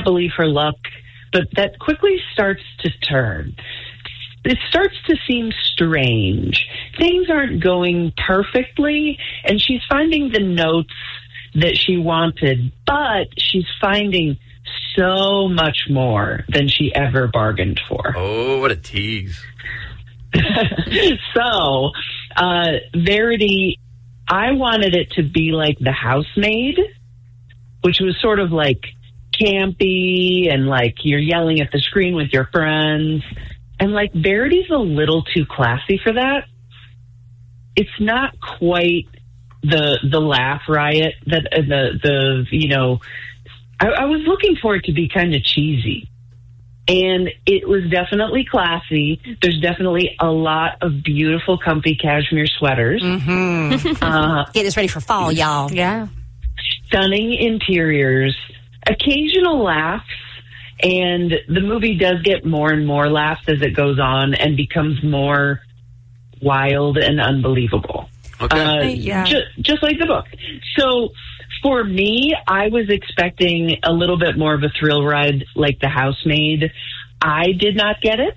can't believe her luck, but that quickly starts to turn. It starts to seem strange. Things aren't going perfectly, and she's finding the notes that she wanted, but she's finding so much more than she ever bargained for. Oh, what a tease. So, Verity, I wanted it to be like The Housemaid, which was sort of like campy and like you're yelling at the screen with your friends. And like Verity's a little too classy for that. It's not quite the laugh riot that I was looking for it to be kind of cheesy. And it was definitely classy. There's definitely a lot of beautiful, comfy cashmere sweaters. Mm-hmm. Get us ready for fall, y'all. Yeah. Stunning interiors, occasional laughs, and the movie does get more and more laughs as it goes on and becomes more wild and unbelievable. Okay. Just like the book. So for me, I was expecting a little bit more of a thrill ride like The Housemaid. I did not get it.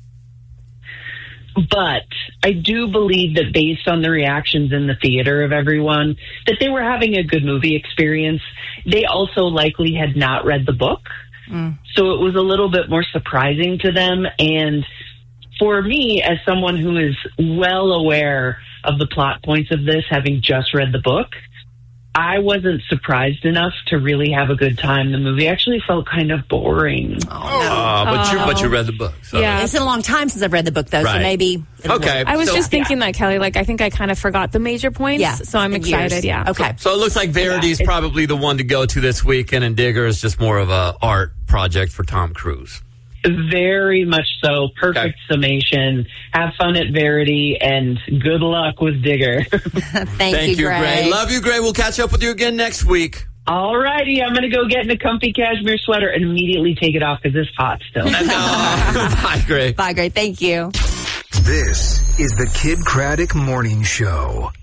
But I do believe that based on the reactions in the theater of everyone, that they were having a good movie experience. They also likely had not read the book. So it was a little bit more surprising to them. And for me, as someone who is well aware of the plot points of this, having just read the book, I wasn't surprised enough to really have a good time. The movie actually felt kind of boring. But you read the book. So. Yeah. It's been a long time since I've read the book, though, so maybe... Okay. I was just thinking that, Kelly. Like, I think I kind of forgot the major points. Yeah. So I'm excited. Yeah. Okay. So it looks like Verity's probably the one to go to this weekend, and Digger is just more of a art project for Tom Cruise. Very much so. Perfect summation. Have fun at Verity, and good luck with Digger. Thank you, Gray. Love you, Gray. We'll catch up with you again next week. All righty. I'm going to go get in a comfy cashmere sweater and immediately take it off because it's hot still. Bye, Gray. Bye, Gray. Thank you. This is the Kid Craddock Morning Show.